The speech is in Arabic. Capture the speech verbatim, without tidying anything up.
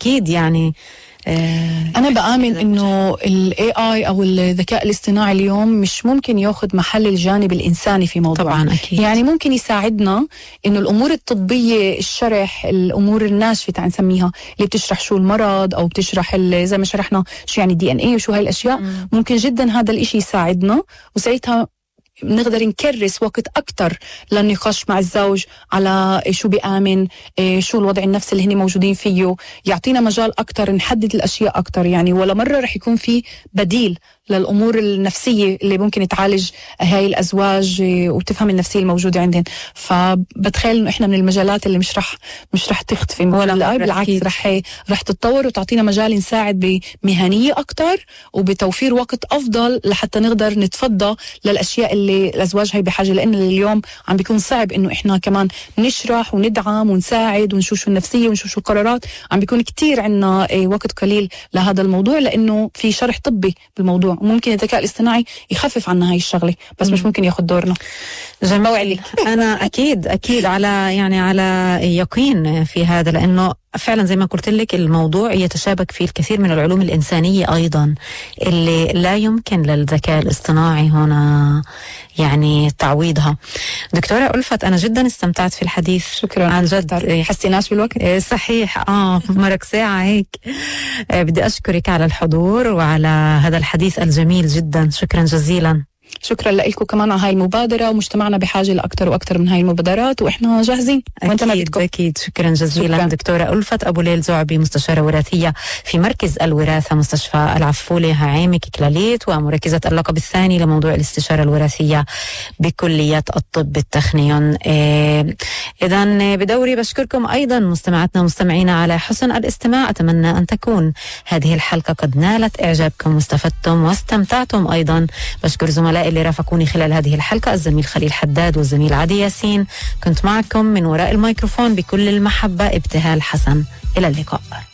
أكيد يعني أنا بآمن إنه ال إيه آي أو الذكاء الاصطناعي اليوم مش ممكن يأخذ محل الجانب الإنساني في موضوع. طبعا أكيد. يعني ممكن يساعدنا إنه الأمور الطبية، الشرح، الأمور الناشفة تعال نسميها، اللي بتشرح شو المرض أو بتشرح زي ما شرحنا شو يعني دي إن إيه وشو هاي الأشياء، م. ممكن جدا هذا الإشي يساعدنا، وساعتها نقدر نكرس وقت أكتر للنقاش مع الزوج على شو بيآمن، شو الوضع النفسي اللي هني موجودين فيه، يعطينا مجال أكتر نحدد الأشياء أكتر يعني. ولا مرة رح يكون في بديل للأمور النفسية اللي ممكن تعالج هاي الأزواج وتفهم النفسية الموجودة عندهم. فبتخيل إنه إحنا من المجالات اللي مش رح مش رح تختفي، ولا بالعكس رح رح تتطور وتعطينا مجال نساعد بمهنية أكتر وبتوفير وقت أفضل لحتى نقدر نتفضى للأشياء اللي الأزواج هاي بحاجة. لأن اليوم عم بيكون صعب إنه إحنا كمان نشرح وندعم ونساعد ونشوف شو النفسية ونشوف شو القرارات. عم بيكون كتير عنا وقت قليل لهذا الموضوع، لأنه في شرح طبي بالموضوع. ممكن الذكاء الاصطناعي يخفف عنا هاي الشغلة، بس مم. مش ممكن ياخد دورنا. جميل. أنا أكيد أكيد على يعني على يقين في هذا، لأنه فعلا زي ما قلت لك الموضوع يتشابك فيه الكثير من العلوم الإنسانية أيضا اللي لا يمكن للذكاء الاصطناعي هنا يعني تعويضها. دكتورة ألفت، أنا جدا استمتعت في الحديث. شكرا عن جد. حسيناش بالوقت؟ صحيح آه مرق ساعة هيك. بدي أشكرك على الحضور وعلى هذا الحديث الجميل جدا. شكرا جزيلا. شكرا لكم كمان على هاي المبادرة، ومجتمعنا بحاجة لأكثر وأكثر من هاي المبادرات، وإحنا جاهزين. أكيد أكيد. شكرا جزيلا. شكرا. دكتورة ألفت أبو ليل زعبي، مستشارة وراثية في مركز الوراثة مستشفى العفولة هعيمك كلاليت، ومركزة اللقب الثاني لموضوع الاستشارة الوراثية بكلية الطب التخنيون. إيه إذن بدوري بشكركم أيضا مستمعاتنا ومستمعينا على حسن الاستماع. أتمنى أن تكون هذه الحلقة قد نالت إعجابكم واستفدتم واستمتعتم أيضا. بشكر زملائي اللي رافقوني خلال هذه الحلقة، الزميل خليل حداد والزميل عادي ياسين. كنت معكم من وراء الميكروفون بكل المحبة ابتهال حسن. إلى اللقاء.